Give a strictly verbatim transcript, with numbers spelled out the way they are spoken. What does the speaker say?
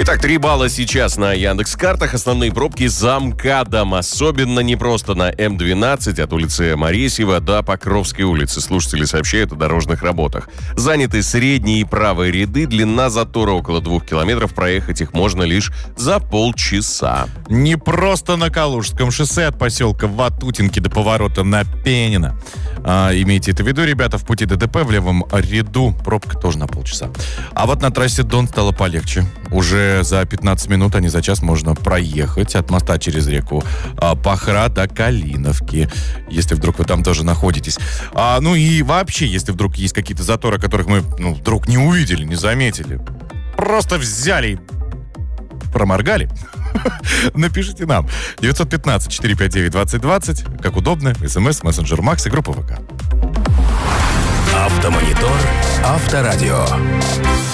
Итак, три балла сейчас на Яндекс.Картах. Основные пробки за МКАДом. Особенно непросто на Эм двенадцать от улицы Моресьева до Покровской улицы. Слушатели сообщают о дорожных работах. Заняты средние и правые ряды. Длина затора около двух километров. Проехать их можно лишь за полчаса. Непросто на Калужском шоссе от поселка Ватутинки до поворота на Пенина. А, имейте это в виду, ребята, в пути ДТП в левом ряду пробка тоже на полчаса. А вот на трассе Дон стало полегче. Уже за пятнадцать минут, а не за час, можно проехать от моста через реку а, Пахра до Калиновки, если вдруг вы там тоже находитесь. А, ну и вообще, если вдруг есть какие-то заторы, которых мы ну, вдруг не увидели, не заметили, просто взяли и проморгали, напишите нам. девятьсот пятнадцать четыреста пятьдесят девять двадцать двадцать, как удобно, смс, мессенджер Макс и группа ВК. Автомонитор, Авторадио.